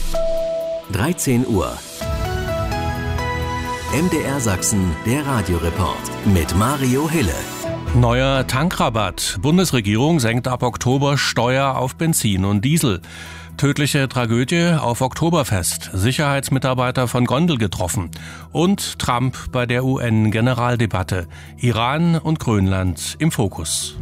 13 Uhr. MDR Sachsen, der Radioreport mit Mario Hille. Neuer Tankrabatt. Bundesregierung senkt ab Oktober Steuer auf Benzin und Diesel. Tödliche Tragödie auf Oktoberfest. Sicherheitsmitarbeiter von Gondel getroffen. Und Trump bei der UN-Generaldebatte. Iran und Grönland im Fokus.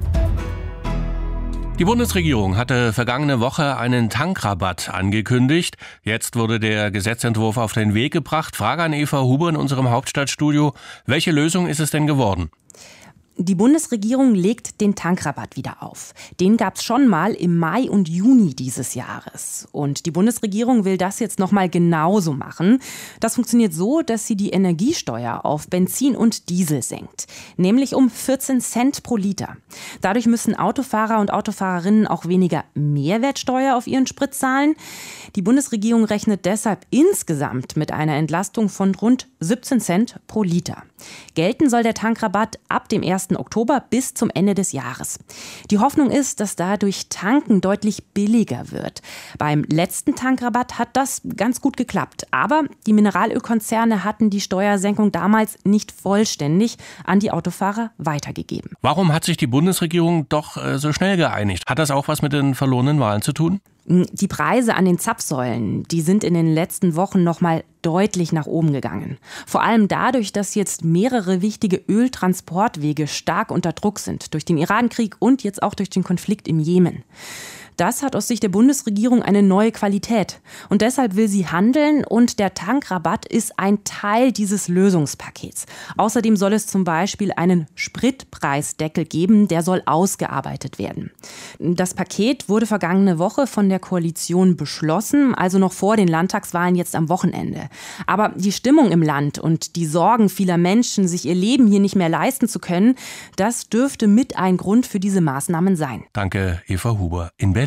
Die Bundesregierung hatte vergangene Woche einen Tankrabatt angekündigt. Jetzt wurde der Gesetzentwurf auf den Weg gebracht. Frage an Eva Huber in unserem Hauptstadtstudio. Welche Lösung ist es denn geworden? Die Bundesregierung legt den Tankrabatt wieder auf. Den gab es schon mal im Mai und Juni dieses Jahres. Und die Bundesregierung will das jetzt noch mal genauso machen. Das funktioniert so, dass sie die Energiesteuer auf Benzin und Diesel senkt. Nämlich um 14 Cent pro Liter. Dadurch müssen Autofahrer und Autofahrerinnen auch weniger Mehrwertsteuer auf ihren Sprit zahlen. Die Bundesregierung rechnet deshalb insgesamt mit einer Entlastung von rund 17 Cent pro Liter. Gelten soll der Tankrabatt ab dem 1. Oktober bis zum Ende des Jahres. Die Hoffnung ist, dass dadurch Tanken deutlich billiger wird. Beim letzten Tankrabatt hat das ganz gut geklappt. Aber die Mineralölkonzerne hatten die Steuersenkung damals nicht vollständig an die Autofahrer weitergegeben. Warum hat sich die Bundesregierung doch so schnell geeinigt? Hat das auch was mit den verlorenen Wahlen zu tun? Die Preise an den Zapfsäulen, die sind in den letzten Wochen noch mal deutlich nach oben gegangen. Vor allem dadurch, dass jetzt mehrere wichtige Öltransportwege stark unter Druck sind. Durch den Irankrieg und jetzt auch durch den Konflikt im Jemen. Das hat aus Sicht der Bundesregierung eine neue Qualität. Und deshalb will sie handeln und der Tankrabatt ist ein Teil dieses Lösungspakets. Außerdem soll es zum Beispiel einen Spritpreisdeckel geben, der soll ausgearbeitet werden. Das Paket wurde vergangene Woche von der Koalition beschlossen, also noch vor den Landtagswahlen jetzt am Wochenende. Aber die Stimmung im Land und die Sorgen vieler Menschen, sich ihr Leben hier nicht mehr leisten zu können, das dürfte mit ein Grund für diese Maßnahmen sein. Danke, Eva Huber in Berlin.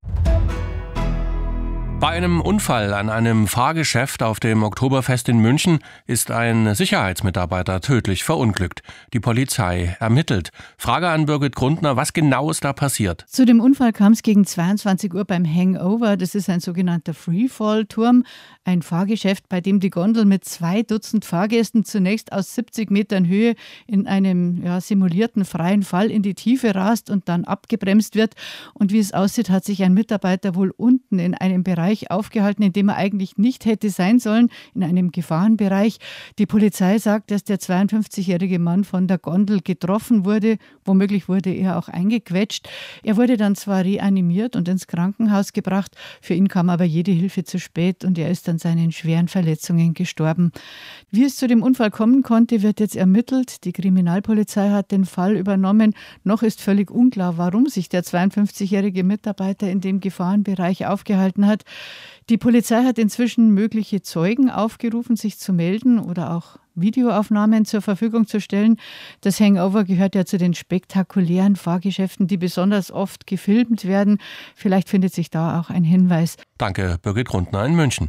Bei einem Unfall an einem Fahrgeschäft auf dem Oktoberfest in München ist ein Sicherheitsmitarbeiter tödlich verunglückt. Die Polizei ermittelt. Frage an Birgit Grundner, was genau ist da passiert? Zu dem Unfall kam es gegen 22 Uhr beim Hangover. Das ist ein sogenannter Freefall-Turm. Ein Fahrgeschäft, bei dem die Gondel mit 2 Dutzend Fahrgästen zunächst aus 70 Metern Höhe in einem simulierten freien Fall in die Tiefe rast und dann abgebremst wird. Und wie es aussieht, hat sich ein Mitarbeiter wohl unten in einem Bereich aufgehalten, in dem er eigentlich nicht hätte sein sollen, in einem Gefahrenbereich. Die Polizei sagt, dass der 52-jährige Mann von der Gondel getroffen wurde. Womöglich wurde er auch eingequetscht. Er wurde dann zwar reanimiert und ins Krankenhaus gebracht, für ihn kam aber jede Hilfe zu spät und er ist dann seinen schweren Verletzungen gestorben. Wie es zu dem Unfall kommen konnte, wird jetzt ermittelt. Die Kriminalpolizei hat den Fall übernommen. Noch ist völlig unklar, warum sich der 52-jährige Mitarbeiter in dem Gefahrenbereich aufgehalten hat. Die Polizei hat inzwischen mögliche Zeugen aufgerufen, sich zu melden oder auch Videoaufnahmen zur Verfügung zu stellen. Das Hangover gehört ja zu den spektakulären Fahrgeschäften, die besonders oft gefilmt werden. Vielleicht findet sich da auch ein Hinweis. Danke, Birgit Grundner in München.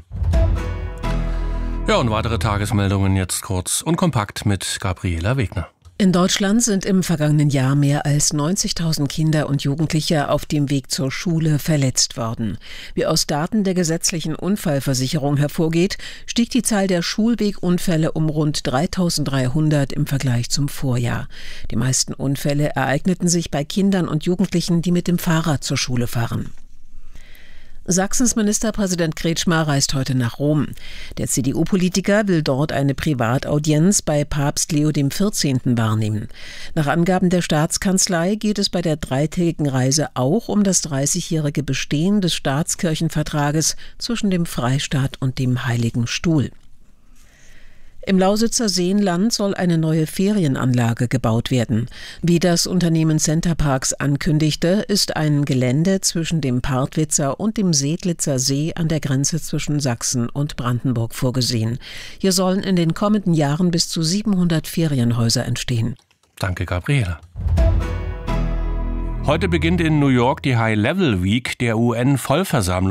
Ja, und weitere Tagesmeldungen jetzt kurz und kompakt mit Gabriela Wegner. In Deutschland sind im vergangenen Jahr mehr als 90.000 Kinder und Jugendliche auf dem Weg zur Schule verletzt worden. Wie aus Daten der gesetzlichen Unfallversicherung hervorgeht, stieg die Zahl der Schulwegunfälle um rund 3.300 im Vergleich zum Vorjahr. Die meisten Unfälle ereigneten sich bei Kindern und Jugendlichen, die mit dem Fahrrad zur Schule fahren. Sachsens Ministerpräsident Kretschmer reist heute nach Rom. Der CDU-Politiker will dort eine Privataudienz bei Papst Leo XIV. Wahrnehmen. Nach Angaben der Staatskanzlei geht es bei der 3-tägigen Reise auch um das 30-jährige Bestehen des Staatskirchenvertrages zwischen dem Freistaat und dem Heiligen Stuhl. Im Lausitzer Seenland soll eine neue Ferienanlage gebaut werden. Wie das Unternehmen Centerparks ankündigte, ist ein Gelände zwischen dem Partwitzer und dem Seedlitzer See an der Grenze zwischen Sachsen und Brandenburg vorgesehen. Hier sollen in den kommenden Jahren bis zu 700 Ferienhäuser entstehen. Danke, Gabriela. Heute beginnt in New York die High-Level Week der UN-Vollversammlung.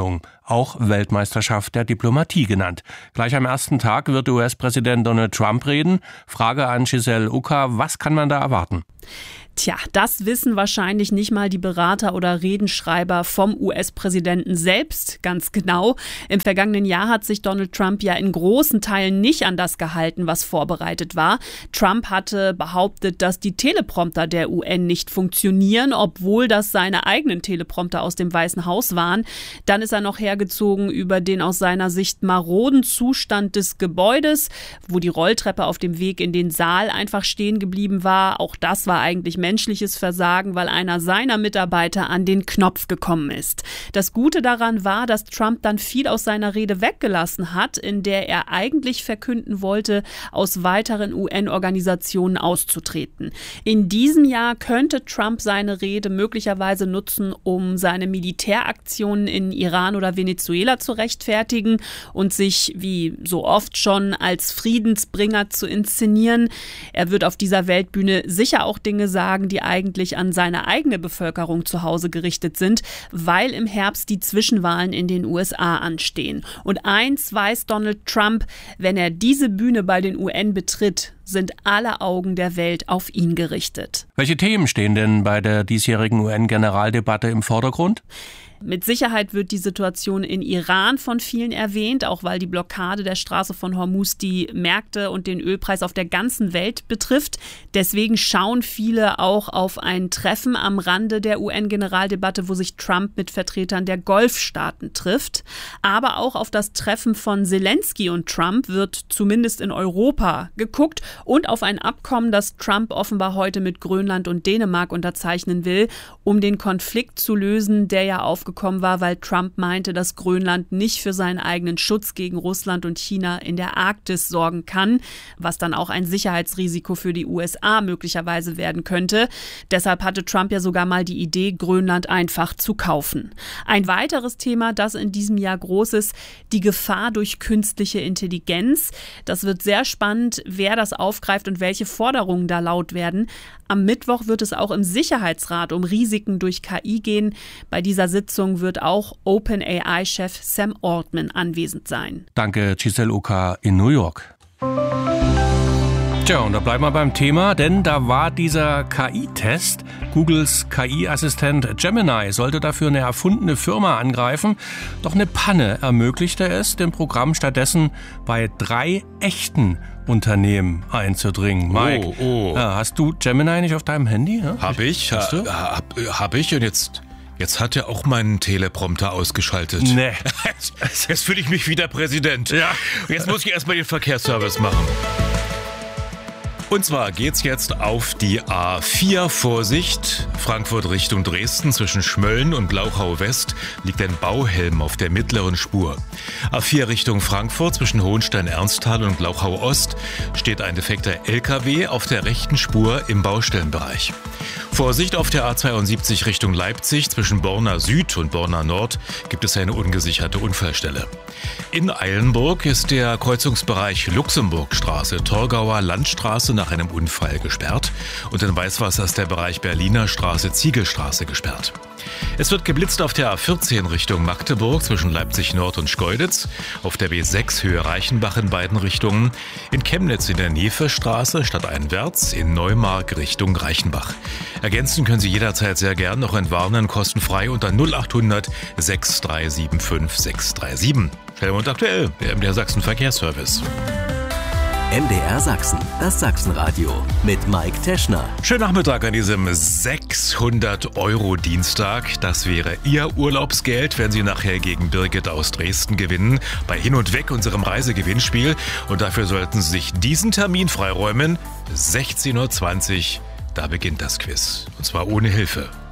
auch Weltmeisterschaft der Diplomatie genannt. Gleich am ersten Tag wird US-Präsident Donald Trump reden. Frage an Giselle Ucker, was kann man da erwarten? Tja, das wissen wahrscheinlich nicht mal die Berater oder Redenschreiber vom US-Präsidenten selbst ganz genau. Im vergangenen Jahr hat sich Donald Trump ja in großen Teilen nicht an das gehalten, was vorbereitet war. Trump hatte behauptet, dass die Teleprompter der UN nicht funktionieren, obwohl das seine eigenen Teleprompter aus dem Weißen Haus waren. Dann ist er noch hergezogen über den aus seiner Sicht maroden Zustand des Gebäudes, wo die Rolltreppe auf dem Weg in den Saal einfach stehen geblieben war. Auch das war eigentlich menschliches Versagen, weil einer seiner Mitarbeiter an den Knopf gekommen ist. Das Gute daran war, dass Trump dann viel aus seiner Rede weggelassen hat, in der er eigentlich verkünden wollte, aus weiteren UN-Organisationen auszutreten. In diesem Jahr könnte Trump seine Rede möglicherweise nutzen, um seine Militäraktionen in Iran oder Venezuela zu rechtfertigen und sich, wie so oft schon, als Friedensbringer zu inszenieren. Er wird auf dieser Weltbühne sicher auch Dinge sagen, die eigentlich an seine eigene Bevölkerung zu Hause gerichtet sind, weil im Herbst die Zwischenwahlen in den USA anstehen. Und eins weiß Donald Trump, wenn er diese Bühne bei den UN betritt, sind alle Augen der Welt auf ihn gerichtet. Welche Themen stehen denn bei der diesjährigen UN-Generaldebatte im Vordergrund? Mit Sicherheit wird die Situation in Iran von vielen erwähnt, auch weil die Blockade der Straße von Hormuz die Märkte und den Ölpreis auf der ganzen Welt betrifft. Deswegen schauen viele auch auf ein Treffen am Rande der UN-Generaldebatte, wo sich Trump mit Vertretern der Golfstaaten trifft. Aber auch auf das Treffen von Zelensky und Trump wird zumindest in Europa geguckt und auf ein Abkommen, das Trump offenbar heute mit Grönland und Dänemark unterzeichnen will, um den Konflikt zu lösen, der ja aufgekommen war, weil Trump meinte, dass Grönland nicht für seinen eigenen Schutz gegen Russland und China in der Arktis sorgen kann, was dann auch ein Sicherheitsrisiko für die USA möglicherweise werden könnte. Deshalb hatte Trump ja sogar mal die Idee, Grönland einfach zu kaufen. Ein weiteres Thema, das in diesem Jahr groß ist, die Gefahr durch künstliche Intelligenz. Das wird sehr spannend, wer das aufgreift und welche Forderungen da laut werden. Am Mittwoch wird es auch im Sicherheitsrat um Risiken durch KI gehen. Bei dieser Sitzung wird auch OpenAI-Chef Sam Altman anwesend sein. Danke, Giselle Ucker in New York. Tja, und da bleiben wir beim Thema, denn da war dieser KI-Test. Googles KI-Assistent Gemini sollte dafür eine erfundene Firma angreifen. Doch eine Panne ermöglichte es, dem Programm stattdessen bei 3 echten Unternehmen einzudringen. Mike, Ja, hast du Gemini nicht auf deinem Handy? Ja? Hab ich. Hab ich und jetzt hat er auch meinen Teleprompter ausgeschaltet. Nee. Jetzt fühle ich mich wieder Präsident. Ja. Jetzt muss ich erstmal den Verkehrsservice machen. Und zwar geht's jetzt auf die A4. Vorsicht, Frankfurt Richtung Dresden zwischen Schmölln und Glauchau West liegt ein Bauhelm auf der mittleren Spur. A4 Richtung Frankfurt zwischen Hohenstein-Ernsthal und Glauchau Ost steht ein defekter LKW auf der rechten Spur im Baustellenbereich. Vorsicht, auf der A72 Richtung Leipzig zwischen Borna Süd und Borna Nord gibt es eine ungesicherte Unfallstelle. In Eilenburg ist der Kreuzungsbereich Luxemburgstraße, Torgauer Landstraße nach einem Unfall gesperrt und in Weißwasser ist der Bereich Berliner Straße, Ziegelstraße gesperrt. Es wird geblitzt auf der A14 Richtung Magdeburg zwischen Leipzig Nord und Schkeuditz, auf der B6 Höhe Reichenbach in beiden Richtungen, in Chemnitz in der Nevestraße stadteinwärts, in Neumark Richtung Reichenbach. Ergänzen können Sie jederzeit sehr gern noch entwarnen, kostenfrei unter 0800 6375 637. Schnell und aktuell, der MDR Sachsen Verkehrsservice. MDR Sachsen, das Sachsenradio mit Mike Teschner. Schönen Nachmittag an diesem 600-Euro-Dienstag. Das wäre Ihr Urlaubsgeld, wenn Sie nachher gegen Birgit aus Dresden gewinnen. Bei Hin und Weg, unserem Reisegewinnspiel. Und dafür sollten Sie sich diesen Termin freiräumen. 16:20 Uhr, da beginnt das Quiz. Und zwar ohne Hilfe.